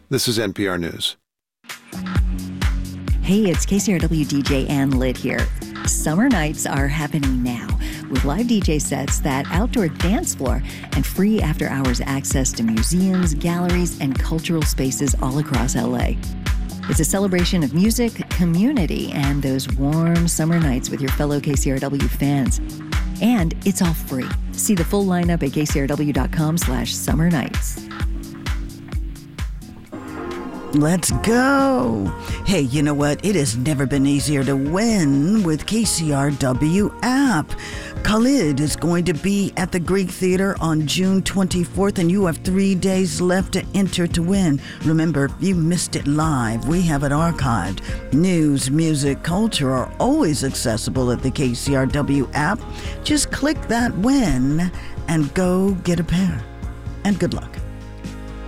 This is NPR News. Hey, it's KCRW DJ Ann Litt here. Summer nights are happening now with live DJ sets, that outdoor dance floor, and free after-hours access to museums, galleries, and cultural spaces all across LA. It's a celebration of music, community, and those warm summer nights with your fellow KCRW fans. And it's all free. See the full lineup at kcrw.com/summernights. Let's go. Hey, you know what? It has never been easier to win with KCRW app. Khalid is going to be at the Greek Theater on June 24th, and you have 3 days left to enter to win. Remember, you missed it live. We have it archived. News, music, culture are always accessible at the KCRW app. Just click that win and go get a pair. And good luck.